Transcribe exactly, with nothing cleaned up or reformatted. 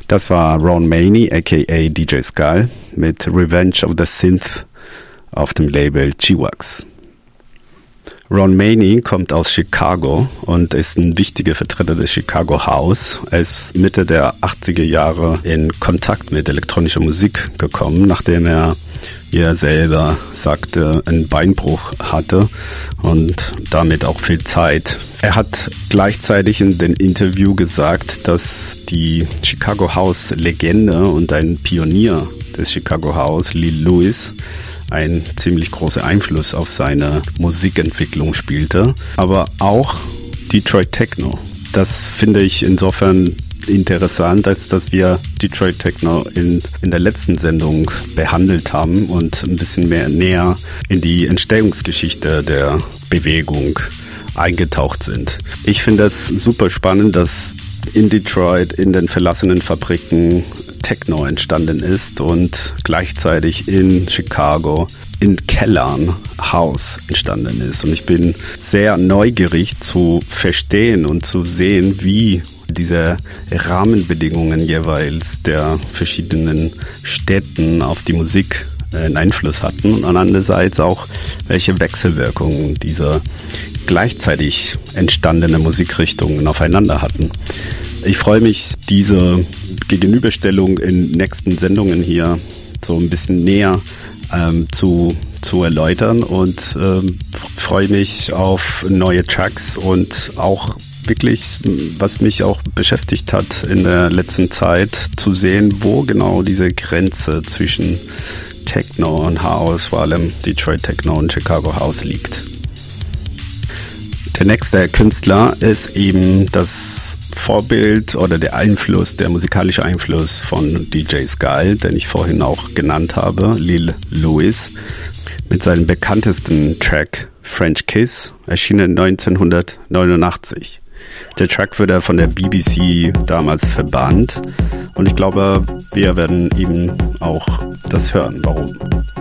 Das war Ron Mayney, aka D J Skull, mit Revenge of the Synth auf dem Label G-Wax. Ron Mayney kommt aus Chicago und ist ein wichtiger Vertreter des Chicago House. Er ist Mitte der achtziger Jahre in Kontakt mit elektronischer Musik gekommen, nachdem er, wie er selber sagte, einen Beinbruch hatte und damit auch viel Zeit. Er hat gleichzeitig in dem Interview gesagt, dass die Chicago House Legende und ein Pionier des Chicago House, Lil Louis, ein ziemlich großer Einfluss auf seine Musikentwicklung spielte, aber auch Detroit Techno. Das finde ich insofern interessant, als dass wir Detroit Techno in, in der letzten Sendung behandelt haben und ein bisschen mehr näher in die Entstehungsgeschichte der Bewegung eingetaucht sind. Ich finde es super spannend, dass in Detroit, in den verlassenen Fabriken Techno entstanden ist und gleichzeitig in Chicago in Kellern House entstanden ist. Und ich bin sehr neugierig zu verstehen und zu sehen, wie diese Rahmenbedingungen jeweils der verschiedenen Städten auf die Musik einen Einfluss hatten und andererseits auch, welche Wechselwirkungen diese gleichzeitig entstandene Musikrichtungen aufeinander hatten. Ich freue mich, diese Gegenüberstellung in nächsten Sendungen hier so ein bisschen näher ähm, zu, zu erläutern und ähm, freue mich auf neue Tracks und auch wirklich, was mich auch beschäftigt hat in der letzten Zeit, zu sehen, wo genau diese Grenze zwischen Techno und House, vor allem Detroit Techno und Chicago House liegt. Der nächste Künstler ist eben das Vorbild oder der Einfluss, der musikalische Einfluss von D J Skull, den ich vorhin auch genannt habe, Lil Louis, mit seinem bekanntesten Track French Kiss, erschienen neunzehnhundertneunundachtzig. Der Track wurde von der B B C damals verbannt und ich glaube, wir werden eben auch das hören. Warum?